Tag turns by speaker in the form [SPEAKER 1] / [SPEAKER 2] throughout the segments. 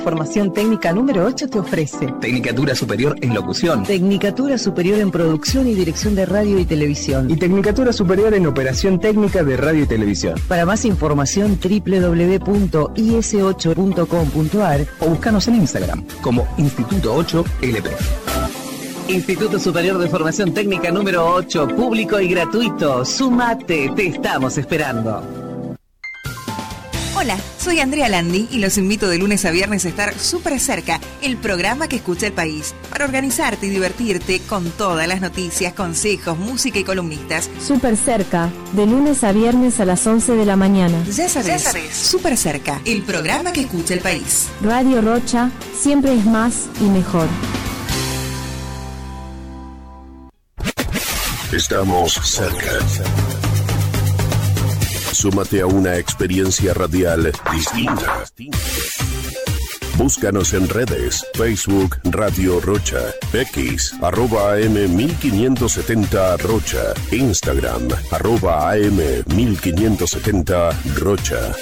[SPEAKER 1] Formación técnica número 8 te ofrece
[SPEAKER 2] Tecnicatura superior en locución,
[SPEAKER 1] Tecnicatura superior en producción y dirección de radio y televisión
[SPEAKER 2] y Tecnicatura superior en operación técnica de radio y televisión.
[SPEAKER 1] Para más información www.is8.com.ar
[SPEAKER 2] o búscanos en Instagram como Instituto 8 LP.
[SPEAKER 1] Instituto Superior de Formación Técnica número 8, público y gratuito. Sumate, te estamos esperando.
[SPEAKER 3] Hola, soy Andrea Landi y los invito de lunes a viernes a estar súper cerca, el programa que escucha el país, para organizarte y divertirte con todas las noticias, consejos, música y columnistas.
[SPEAKER 4] Súper cerca, de lunes a viernes a las 11 de la mañana.
[SPEAKER 3] Ya sabes, súper cerca, el programa que escucha el país.
[SPEAKER 4] Radio Rocha, siempre es más y mejor.
[SPEAKER 5] Estamos cerca. Súmate a una experiencia radial distinta. Búscanos en redes, Facebook Radio Rocha, X, @AM1570 Rocha, Instagram, @AM1570 Rocha.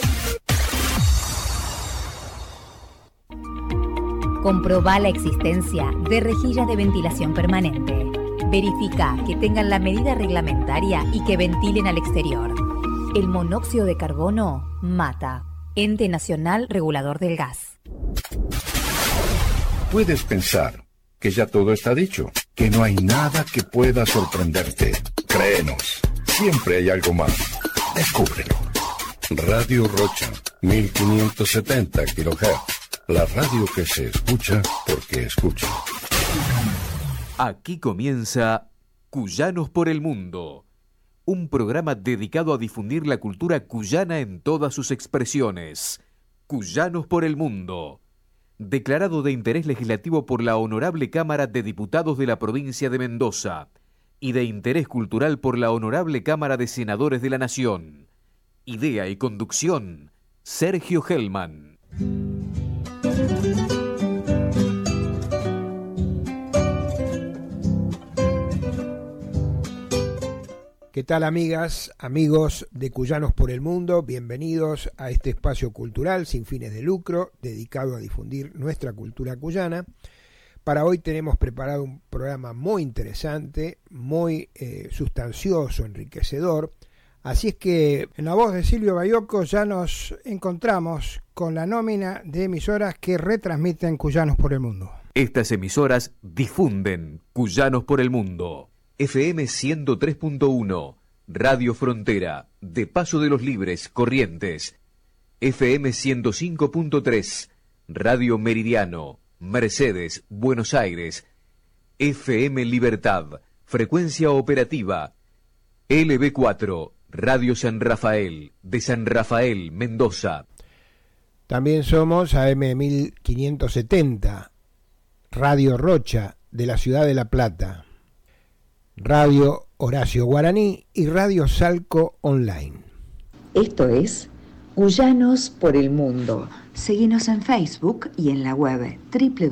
[SPEAKER 6] Comprobá la existencia de rejillas de ventilación permanente. Verifica que tengan la medida reglamentaria y que ventilen al exterior. El monóxido de carbono mata. Ente Nacional Regulador del Gas.
[SPEAKER 7] Puedes pensar que ya todo está dicho, que no hay nada que pueda sorprenderte. Créenos, siempre hay algo más. Descúbrelo. Radio Rocha, 1570 kHz. La radio que se escucha porque escucha.
[SPEAKER 8] Aquí comienza Cuyanos por el Mundo, un programa dedicado a difundir la cultura cuyana en todas sus expresiones. Cuyanos por el Mundo, declarado de interés legislativo por la Honorable Cámara de Diputados de la provincia de Mendoza y de interés cultural por la Honorable Cámara de Senadores de la Nación. Idea y conducción, Sergio Hellman.
[SPEAKER 9] ¿Qué tal, amigas, amigos de Cuyanos por el Mundo? Bienvenidos a este espacio cultural sin fines de lucro dedicado a difundir nuestra cultura cuyana. Para hoy tenemos preparado un programa muy interesante, muy sustancioso, enriquecedor. Así es que en la voz de Silvio Bayoco ya nos encontramos con la nómina de emisoras que retransmiten Cuyanos por el Mundo.
[SPEAKER 8] Estas emisoras difunden Cuyanos por el Mundo. FM 103.1, Radio Frontera, de Paso de los Libres, Corrientes. FM 105.3, Radio Meridiano, Mercedes, Buenos Aires. FM Libertad, frecuencia operativa. LB4, Radio San Rafael, de San Rafael, Mendoza.
[SPEAKER 9] También somos AM 1570, Radio Rocha, de la ciudad de La Plata. Radio Horacio Guaraní y Radio Salco Online.
[SPEAKER 10] Esto es Cuyanos por el Mundo. Seguinos en Facebook y en la web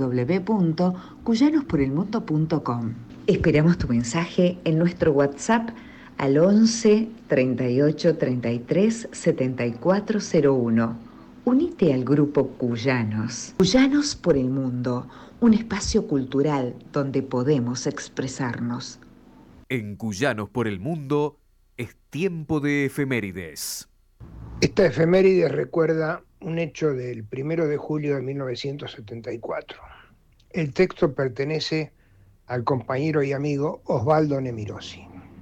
[SPEAKER 10] www.cuyanosporelmundo.com. Esperamos tu mensaje en nuestro WhatsApp al 11 38 33 7401. Unite al grupo Cuyanos. Cuyanos por el Mundo, un espacio cultural donde podemos expresarnos.
[SPEAKER 8] En Cuyanos por el Mundo es tiempo de efemérides.
[SPEAKER 9] Esta efeméride recuerda un hecho del 1 de julio de 1974. El texto pertenece al compañero y amigo Osvaldo Nemirosi.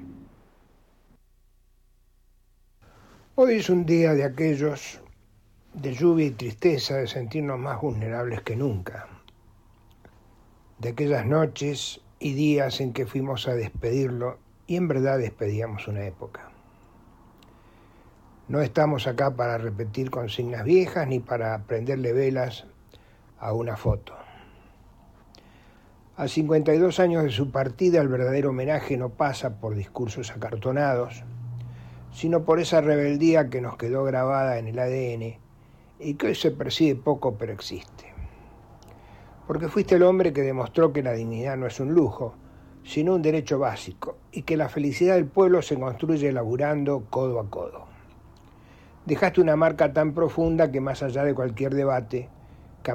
[SPEAKER 9] Hoy es un día de aquellos de lluvia y tristeza, de sentirnos más vulnerables que nunca. De aquellas noches y días en que fuimos a despedirlo y en verdad despedíamos una época. No estamos acá para repetir consignas viejas ni para prenderle velas a una foto. A 52 años de su partida, el verdadero homenaje no pasa por discursos acartonados, sino por esa rebeldía que nos quedó grabada en el ADN y que hoy se percibe poco pero existe. Porque fuiste el hombre que demostró que la dignidad no es un lujo, sino un derecho básico, y que la felicidad del pueblo se construye laburando codo a codo. Dejaste una marca tan profunda que más allá de cualquier debate,